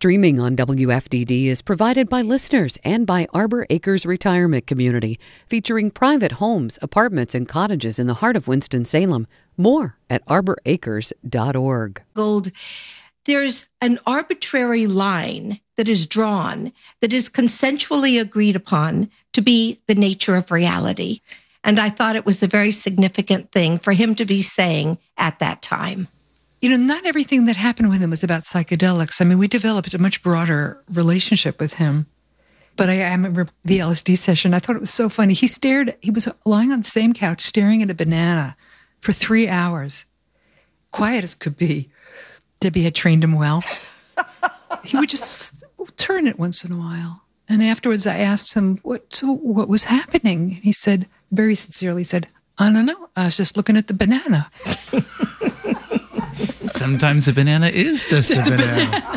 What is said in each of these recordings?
Streaming on WFDD is provided by listeners and by Arbor Acres Retirement Community, featuring private homes, apartments, and cottages in the heart of Winston-Salem. More at arboracres.org. Gold, there's an arbitrary line that is drawn that is consensually agreed upon to be the nature of reality. And I thought it was a very significant thing for him to be saying at that time. You know, not everything that happened with him was about psychedelics. I mean, we developed a much broader relationship with him. But I remember the LSD session. I thought it was so funny. He was lying on the same couch staring at a banana for 3 hours. Quiet as could be. Debbie had trained him well. He would just turn it once in a while. And afterwards I asked him, what was happening? He said, very sincerely said, I don't know. I was just looking at the banana. Sometimes a banana is just a banana.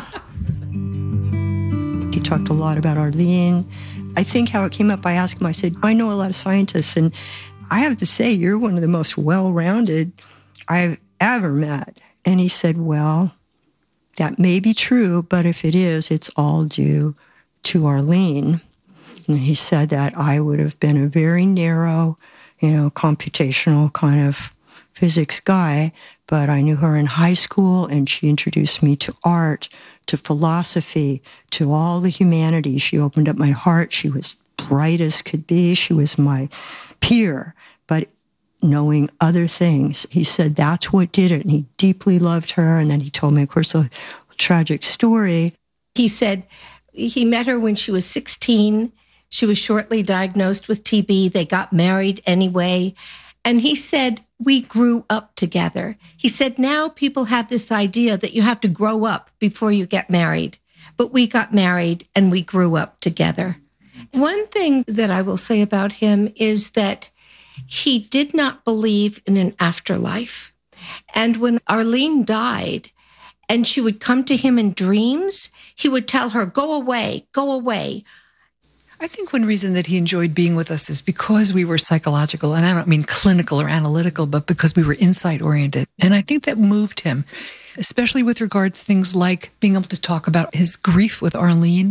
He talked a lot about Arlene. I think how it came up, I asked him, I said, I know a lot of scientists, and I have to say, you're one of the most well-rounded I've ever met. And he said, well, that may be true, but if it is, it's all due to Arlene. And he said that I would have been a very narrow, computational kind of physics guy, but I knew her in high school, and she introduced me to art, to philosophy, to all the humanities. She opened up my heart. She was bright as could be. She was my peer, but knowing other things. He said that's what did it, and he deeply loved her. And then he told me, of course, a tragic story. He said he met her when she was 16. She was shortly diagnosed with TB. They got married anyway. And he said, we grew up together. He said, now people have this idea that you have to grow up before you get married. But we got married and we grew up together. One thing that I will say about him is that he did not believe in an afterlife. And when Arlene died and she would come to him in dreams, he would tell her, go away, go away. I think one reason that he enjoyed being with us is because we were psychological, and I don't mean clinical or analytical, but because we were insight-oriented. And I think that moved him, especially with regard to things like being able to talk about his grief with Arlene.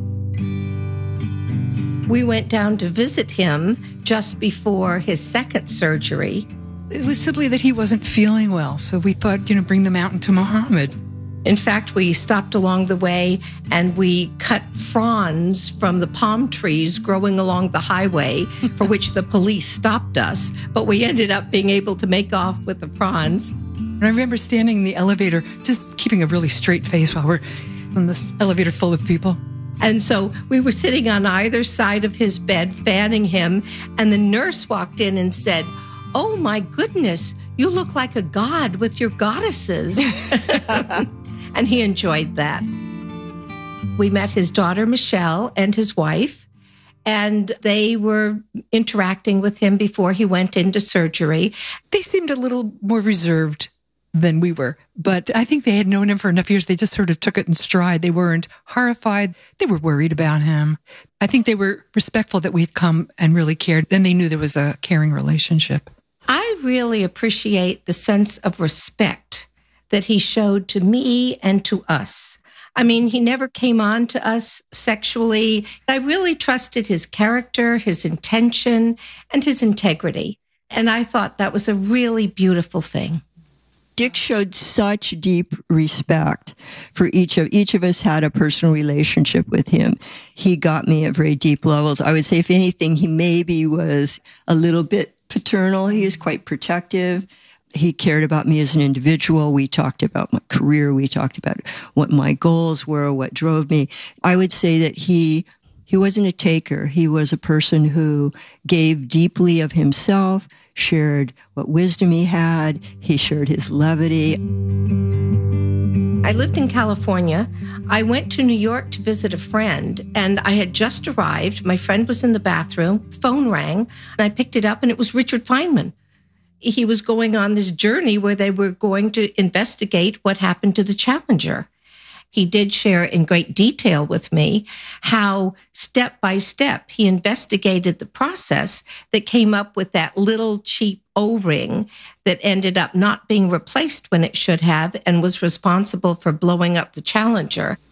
We went down to visit him just before his second surgery. It was simply that he wasn't feeling well, so we thought, bring the mountain to Muhammad. In fact, we stopped along the way and we cut fronds from the palm trees growing along the highway, for which the police stopped us, but we ended up being able to make off with the fronds. And I remember standing in the elevator, just keeping a really straight face while we're in this elevator full of people. And so we were sitting on either side of his bed, fanning him, and the nurse walked in and said, oh my goodness, you look like a god with your goddesses. And he enjoyed that. We met his daughter, Michelle, and his wife, and they were interacting with him before he went into surgery. They seemed a little more reserved than we were, but I think they had known him for enough years. They just sort of took it in stride. They weren't horrified. They were worried about him. I think they were respectful that we'd come and really cared. Then they knew there was a caring relationship. I really appreciate the sense of respect that he showed to me and to us. I mean, he never came on to us sexually. I really trusted his character, his intention, and his integrity. And I thought that was a really beautiful thing. Dick showed such deep respect for each of us had a personal relationship with him. He got me at very deep levels. I would say, if anything, he maybe was a little bit paternal. He is quite protective. He cared about me as an individual. We talked about my career. We talked about what my goals were, what drove me. I would say that he wasn't a taker. He was a person who gave deeply of himself, shared what wisdom he had. He shared his levity. I lived in California. I went to New York to visit a friend, and I had just arrived. My friend was in the bathroom. Phone rang, and I picked it up, and it was Richard Feynman. He was going on this journey where they were going to investigate what happened to the Challenger. He did share in great detail with me how step by step he investigated the process that came up with that little cheap O-ring that ended up not being replaced when it should have and was responsible for blowing up the Challenger.